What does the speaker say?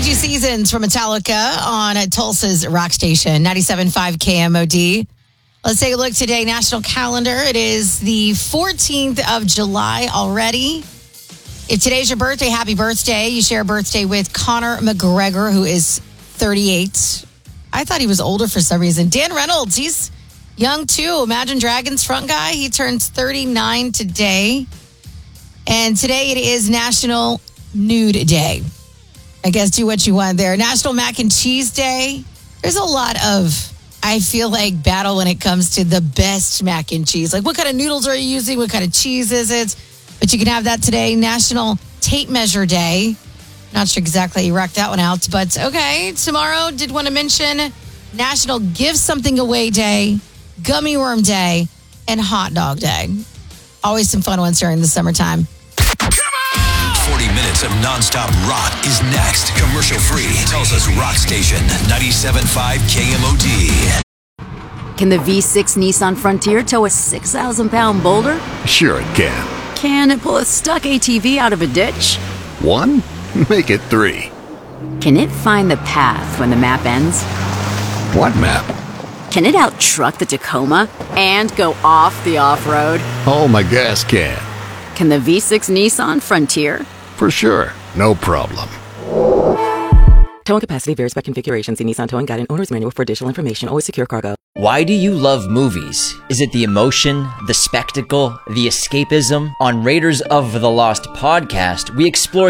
Crazy Seasons from Metallica on Tulsa's rock station, 97.5 KMOD. Let's take a look today, national calendar. It is the 14th of July already. If today's your birthday, happy birthday. You share a birthday with Conor McGregor, who is 38. I thought he was older for some reason. Dan Reynolds, he's young too. Imagine Dragons front guy. He turns 39 today. And today it is National Nude Day. I guess do what you want there. National Mac and Cheese Day. There's a lot of, I feel like, battle when it comes to the best mac and cheese. Like, what kind of noodles are you using? What kind of cheese is it? But you can have that today. National Tape Measure Day. Not sure exactly how you rocked that one out. But, okay, tomorrow did want to mention National Give Something Away Day, Gummy Worm Day, and Hot Dog Day. Always some fun ones during the summertime. 40 minutes of nonstop rock is next. Commercial free. Tulsa's rock station, 97.5 KMOD. Can the V6 Nissan Frontier tow a 6,000-pound boulder? Sure it can. Can it pull a stuck ATV out of a ditch? 1? Make it 3. Can it find the path when the map ends? What map? Can it out-truck the Tacoma and go off the off-road? Oh, my gas can. Can the V6 Nissan Frontier? For sure. No problem. Towing capacity varies by configuration. See Nissan Towing Guide and Owner's Manual for additional information. Always secure cargo. Why do you love movies? Is it the emotion, the spectacle, the escapism? On Raiders of the Lost podcast, we explore